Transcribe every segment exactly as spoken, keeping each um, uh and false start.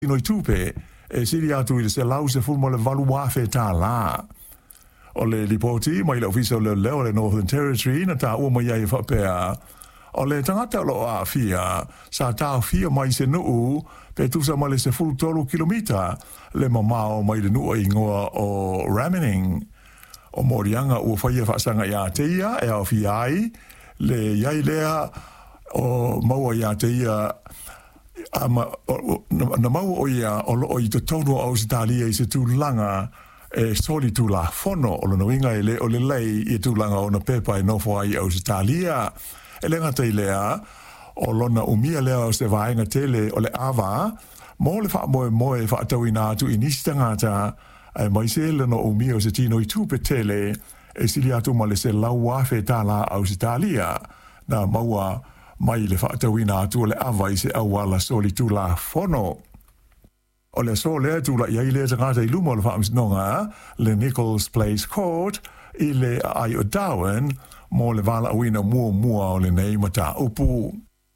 no tupe e siri atu i se lau se fulmo le valu wafe tā la. O le lipoti mai le ofisa le leo le Northern Territory na tā ua mai ai whapea. O le tangata lo a fia sa tā fia mai se nuu pe tusa mai le se fulu tolu kilomita le mamao mai le nua ingoa o Ramening. O morianga ua whaia whaasanga ia teia e au fia ai le iai lea o maua ia teia ama na maua o ia o lo i te tono au se talia i se tūlanga e soli tū la fono o lo noinga e le o le lei i tūlanga o na pepa e nofo ai au se talia e le ngata i lea o lona umia lea o se vaenga tele o le ava mo le wha moe moe wha atau ina atu i nisi tangata e mai se le no umia o se tino i tūpe tele e sili atu ma le se lau wafe tala au se talia na maua mai le whaatawina atu le awa i se awala soli tū la fono. O le so lea tū la iai lea tangata i lumo le whaamisnonga le Nichols Place Court i le ai o Darwin mo le wala awina mua mua o le nei mata upu.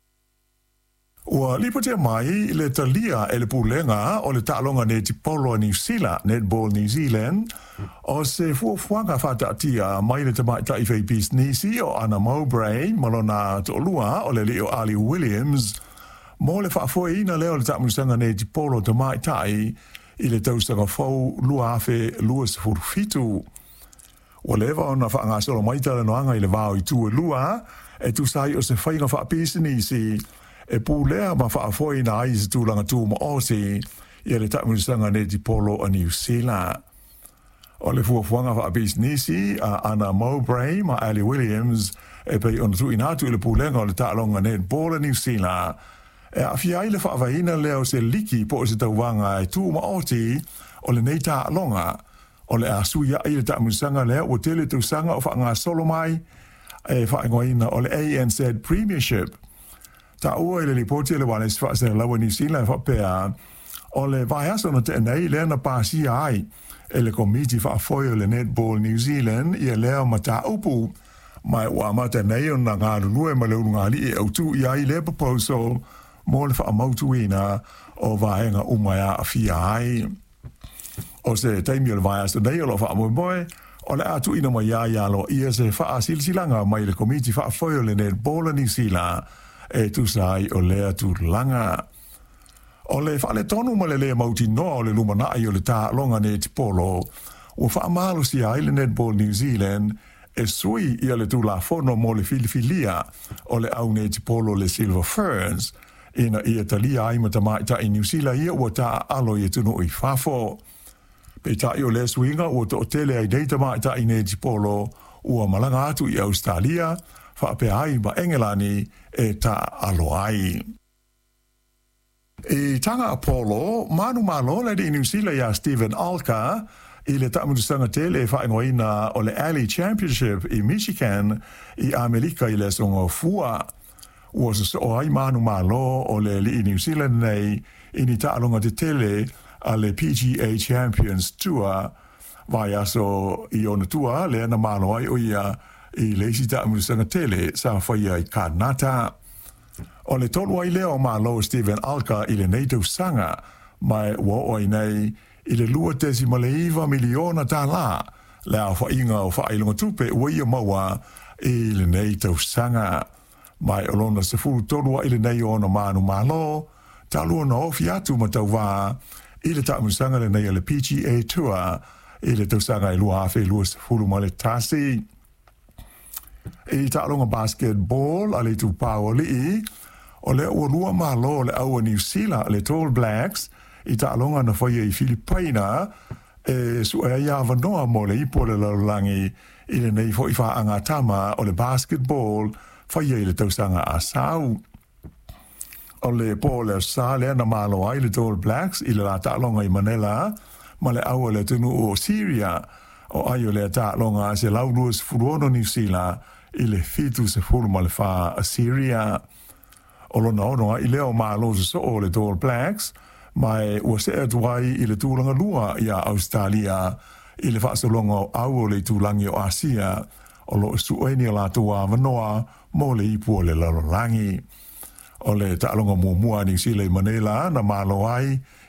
Ua lipotea mai le talia e le pulenga o le ta'alonga ne tipolo New Zealand, Netball New Zealand, o se fuafuanga whataatia mai le tamai tai whai bisnisi o Anna Mowbray, malona to'olua o le leo Ali Williams, mo le whaafoi ina leo le ta'amusanga ne tipolo tamai tai i le tausanga fau lua afe lua se furufitu. Ua lewa o na whaangasolo mai tala noanga i le vao i tua lua, e tu sai o se whainga wha bisnisi, e pūlea ma whaafoi na ai se tūlanga tū ma osi i le ta'amusanga ne tipolo a New Zealand. O le fuafuanga wha bisnisi a Anna Mowbray ma Ali Williams e pei ona tu inatu i le pūlenga o le ta'alonga netball a New Zealand. E a fiai le whaavaina leo se liki po o se tauwanga e tū ma osi o le nei ta'alonga o le asuia i le ta'amusanga leo o tele tūsanga o whaanga solo mai e whaingoina o le A N Z Premiership. Ta ua i le lipoti le wane se whaasena lawa New Zealand whapea o le vaiaso na te nei lea na pāsia ai e le komiti whaafoi o le Netball New Zealand i e lea mata upu mai ua mata nei o na ngā runue ma le unungali e autu i ai le proposal mo le whaamautuina o vaenga umaya a fia ai. O se taimi o le vaiaso nei o lo whaamoemoe o le atu ina mai ia ia lo ia se whaasilsilanga mai le komiti whaafoi o le Netball New Zealand e tu sai o lea tu langa. O le whaale tonu ma le lea mauti noa o le lumana i o le tā longa ne tipolo, o wha amalo si ai le Netball New Zealand e sui i le tu la fono mo le filifilia o le au ne tipolo le Silver Ferns, ina i talia ai matamai ta i New Zealand ia ua tā alo i tunu i fafo. Pe ta i o le swinga ua to tele ai deita mai ta i ne tipolo ua malanga atu i Australia, whaape ai ma Engelani e ta alo ai. E tanga Apollo, manu malo le di New Zealand ya Stephen Alka i le ta'amusanga tele whaingoina o le Alley Championship i Michigan i Amerika i le songo fua. Ua so o ai manu malo o le li New Zealand nei i ni ta'alonga te tele a le P G A Champions Tour vai aso i ona tua le na malo ai o ia i le isi ta'amusanga tele sa whaia i Kanata. O le tolu ai leo malo Stephen Alka i le neitau sanga mai ua oi nei i le lua tesi ma le iwa miliona tā la le a whainga o whailunga tupe ua ia maua i le neitau sanga. Mai olona se furu tolu ai le nei ona manu malo talua na ofi atu ma tau wā i le ta'amusanga le nei le P G A Tour i le tausanga i lua awhi lua se furu ma le tasi. I ta'alonga basketball a le tu pāo li o le ua lua malo le aua New Zealand le Tall Blacks i ta'alonga na whaia i Filipina e su e ia vanoa mo le ipo le laulangi i le nei fo i wha angatama o le basketball whaia i le tausanga a sau. O le po le sa le na malo ai le Tall Blacks i le la ta'alonga i Manila ma le aua le tunu o Syria o ai o le ta'alonga se laulua se furuono New Zealand i le fitu se furu ma le wha a Syria. O lona ono i leo malo se so o le Tall Blacks mai ua se atuai i le tūlanga lua i a Australia i le whaasolonga au o le tūlangi o Asia o lo sueni la tua manoa mo le ipu o le lalolangi. O le ta'alonga mua mua New Zealand Manila na malo ai